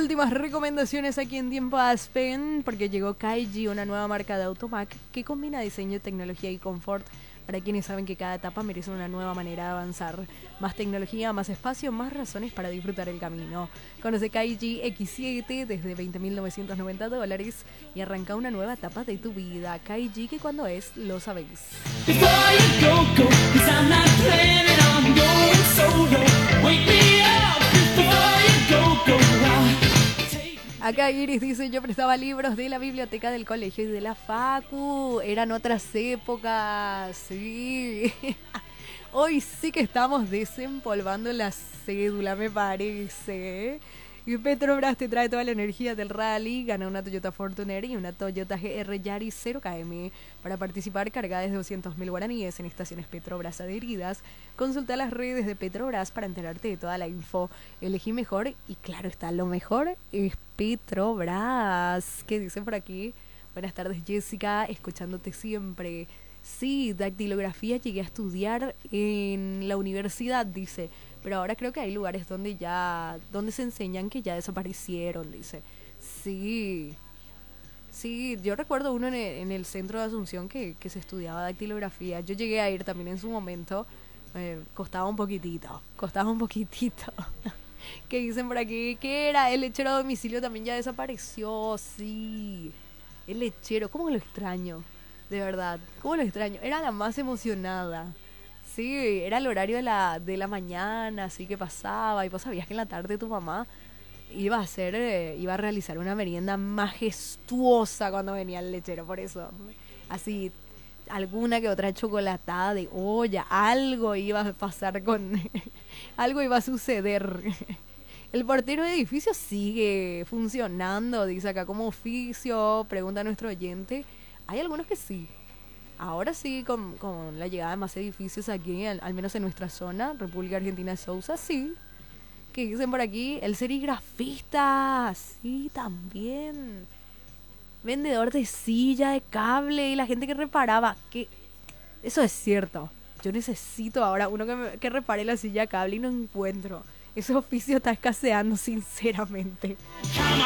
últimas recomendaciones aquí en Tiempo Aspen, porque llegó Kaiji, una nueva marca de Automac que combina diseño, tecnología y confort para quienes saben que cada etapa merece una nueva manera de avanzar. Más tecnología, más espacio, más razones para disfrutar el camino. Conoce Kaiji X7 desde $20.990 y arranca una nueva etapa de tu vida. Kaiji, que cuando es, lo sabéis. Acá Iris dice, yo prestaba libros de la biblioteca del colegio y de la facu. Eran otras épocas, sí. Hoy sí que estamos desempolvando la cédula, me parece. Y Petrobras te trae toda la energía del rally. Gana una Toyota Fortuner y una Toyota GR Yaris 0KM. Para participar, carga desde 200.000 guaraníes en estaciones Petrobras adheridas. Consulta las redes de Petrobras para enterarte de toda la info. Elegí mejor y claro está, lo mejor es Petrobras. ¿Qué dice por aquí? Buenas tardes, Jessica, escuchándote siempre. Sí, dactilografía llegué a estudiar en la universidad, dice. Pero ahora creo que hay lugares donde se enseñan que ya desaparecieron, dice. Sí, sí, yo recuerdo uno en el centro de Asunción que se estudiaba dactilografía. Yo llegué a ir también en su momento. Costaba un poquitito. ¿Qué dicen por aquí? ¿Qué era? El lechero a domicilio también ya desapareció, sí. El lechero, ¿cómo lo extraño? De verdad, ¿cómo lo extraño? Era la más emocionada. Sí, era el horario de la mañana, así que pasaba. Y vos sabías que en la tarde tu mamá iba a realizar una merienda majestuosa cuando venía el lechero, por eso. Así, alguna que otra chocolatada de olla, algo iba a pasar algo iba a suceder. El portero de edificio sigue funcionando, dice acá como oficio, pregunta nuestro oyente. Hay algunos que sí. Ahora sí, con la llegada de más edificios aquí, al menos en nuestra zona, República Argentina de Sousa, sí. ¿Qué dicen por aquí? El serigrafista, sí, también. Vendedor de silla, de cable y la gente que reparaba. Eso es cierto. Yo necesito ahora uno que repare la silla de cable y no encuentro. Ese oficio está escaseando, sinceramente.